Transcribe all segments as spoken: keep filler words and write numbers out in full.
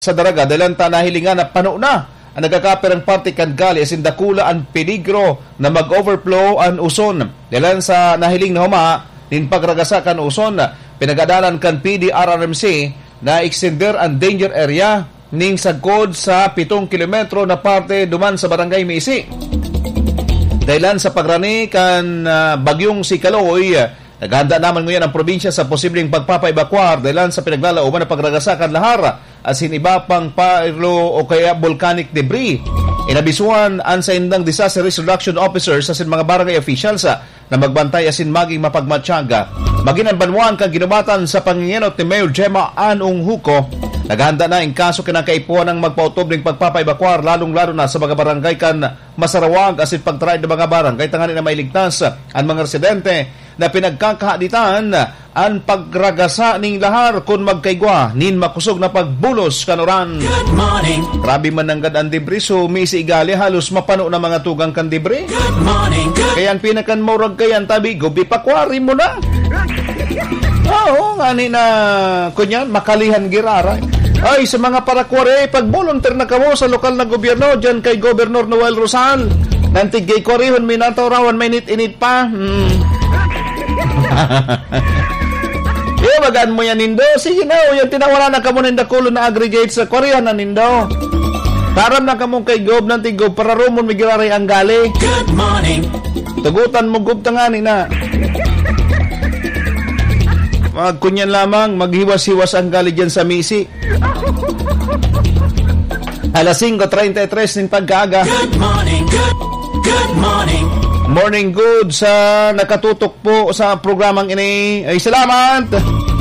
sa daraga dahilan ta nahilingan na pano na ang nagakaperang parte kan gali asin dakula ang peligro na mag-overflow ang uson. Dahilan sa nahiling na huma nin pagragasa kan uson pinagadalan kan P D R R M C na extender ang danger area ning sagkod sa pitong kilometro na parte duman sa barangay Misi. Dahilan sa pagrani kan uh, bagyong si Kaloy, naghanda naman ngayon ang probinsya sa posibleng pagpapaibakwar dahilan sa pinaglalauban na pagragasa kan lahar asin iba pang pyro o kaya volcanic debris. Inabisuan ang sa indang disaster risk reduction officers asin mga barangay officials na magbantay asin maging mapagmatyaga. Maginan banwan kang ginubatan sa pangingenot ni Mayor Gemma Anong Huko. Naghanda na in kaso kinakaipuan ng magpautob ng pagpapaibakwar lalong-lalo na sa mga barangay kan masarawag asin pagtry ng mga barangay tanganin na mailigtas ang mga residente na pinagkakahaditan ang pagragasa ning lahar kung magkaigwa nin makusog na pagbulos kanuran. Good morning. Grabe man nanggad ang debris so misi igali halos mapano na mga tugang kan debris. Good morning. Good. Kayan pinakan morag kayan tabi gobi pakwari mo na. Oo, ngani na kunyan makalihan girara. Ay, sa mga parakwari, pag volunteer na kamo sa lokal na gobyerno, dyan kay Gobernador Noel Rosal, nantig kay Korihon, may natawrawan, may init-init pa. Hmm. Eh, magaan mo yan, Nindo. Sige na, yung tinawala na kamo ng dakulo na aggregate sa Korihon na, Nindo. Taram na kamo kay Gob, nantig Gob, para rumon may giraray ang gali. Good morning. Tugutan mo, Gob, tangani na. Magkunyan lamang, maghiwas-hiwas ang gali dyan sa Misi. Alas five thirty-three ng pagkaaga. Good morning. Good. Good morning. Morning good sa nakatutok po sa programang ini. Ay salamat.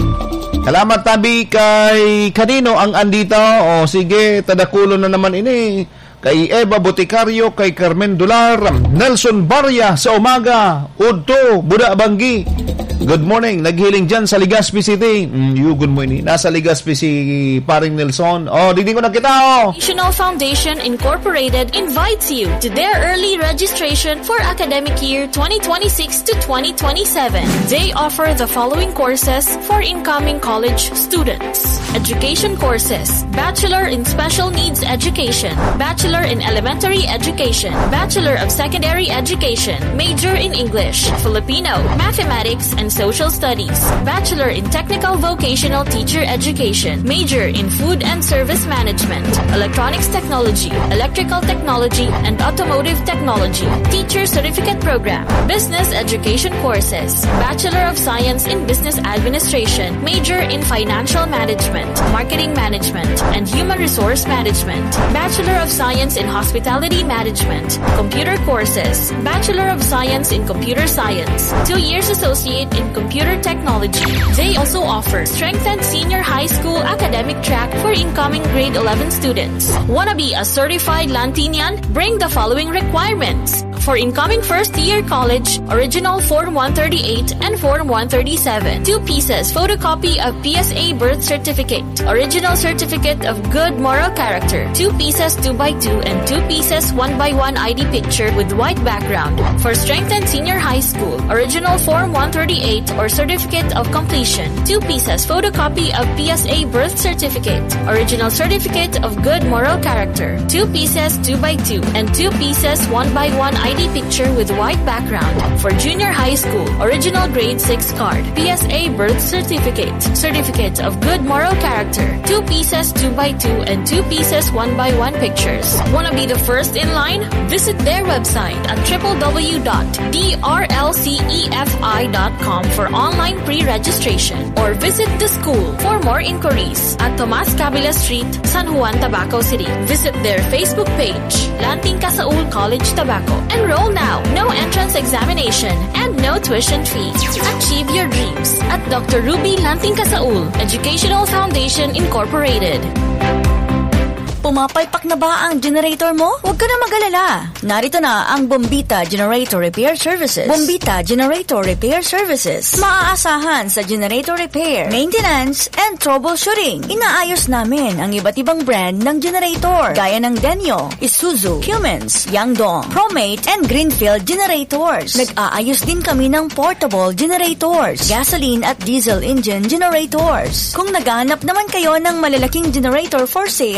Salamat tabi kay kanino ang andito. O sige, tadakulo na naman ini. Kay Eva Boticario, kay Carmen Dular, Nelson Barya sa umaga, Udto, Buda Banggi. Good morning, naghiling dyan sa Legazpi City. Mm, you, good morning. Nasa Legazpi si Paring Nelson. Oh, didi ko na kita, oh. National Foundation Incorporated invites you to their early registration for academic year twenty twenty-six to twenty twenty-seven. They offer the following courses for incoming college students. Education courses: Bachelor in Special Needs Education, Bachelor in Elementary Education, Bachelor of Secondary Education, Major in English, Filipino, Mathematics, and Social Studies, Bachelor in Technical Vocational Teacher Education, Major in Food and Service Management, Electronics Technology, Electrical Technology, and Automotive Technology, Teacher Certificate Program, Business Education Courses, Bachelor of Science in Business Administration, Major in Financial Management, Marketing Management, and Human Resource Management, Bachelor of Science in Hospitality Management, Computer Courses, Bachelor of Science in Computer Science, two years Associate in Computer Technology. They also offer strengthened senior high school academic track for incoming grade eleven students. Wanna be a certified Lantinian? Bring the following requirements. For incoming first-year college, original Form one thirty-eight and Form one thirty-seven. Two pieces photocopy of P S A birth certificate. Original certificate of good moral character. Two pieces two by two and two pieces one by one I D picture with white background. For strengthened senior high school, original Form one thirty-eight or certificate of completion. Two pieces photocopy of P S A birth certificate. Original certificate of good moral character. Two pieces two by two and two pieces one by one I D picture with white background. For junior high school, original grade six card. P S A birth certificate. Certificate of good moral character. Two pieces two by two and two pieces one by one pictures. Wanna be the first in line? Visit their website at w w w dot d r l c e f i dot com for online pre-registration or visit the school for more inquiries at Tomas Cabila Street, San Juan, Tabaco City. Visit their Facebook page, Lanting Kasaul College Tabaco. Enroll now, no entrance examination and no tuition fee. Achieve your dreams at Doctor Ruby Lanting Kasaul Educational Foundation Incorporated. Pumapalpak na ba ang generator mo? Huwag ka na mag-alala. Narito na ang Bombita Generator Repair Services. Bombita Generator Repair Services. Maaasahan sa generator repair, maintenance, and troubleshooting. Inaayos namin ang iba't ibang brand ng generator gaya ng Denyo, Isuzu, Cummins, Yangdong, Promate, and Greenfield generators. Nag-aayos din kami ng portable generators, gasoline at diesel engine generators. Kung naghahanap naman kayo ng malalaking generator for sale,